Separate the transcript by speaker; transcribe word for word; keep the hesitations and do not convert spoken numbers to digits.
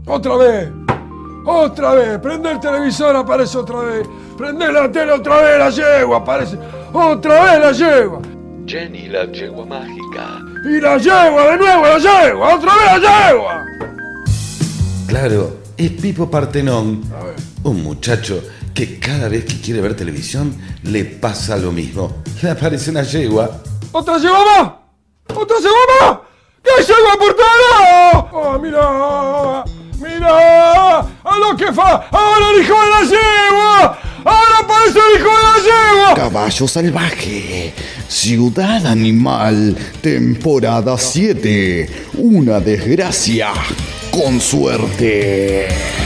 Speaker 1: Otra vez. Otra vez. Prende el televisor, aparece otra vez. Prende la tele otra vez, la yegua, aparece. Otra vez la yegua.
Speaker 2: Jenny, la yegua mágica.
Speaker 1: Y la yegua, de nuevo la yegua. Otra vez la yegua.
Speaker 3: Claro, es Pipo Partenón. Un muchacho que cada vez que quiere ver televisión le pasa lo mismo. Le aparece una yegua.
Speaker 1: ¡Otra yegua más! ¡Otra yegua más! ¡Qué yegua por todos lados! ¡Oh, mira! ¡Mira! ¡A lo que fa! ¡Ahora el hijo de la yegua! ¡Ahora aparece el hijo de la yegua!
Speaker 4: Caballo Salvaje, Ciudad Animal, temporada siete. Una desgracia con suerte.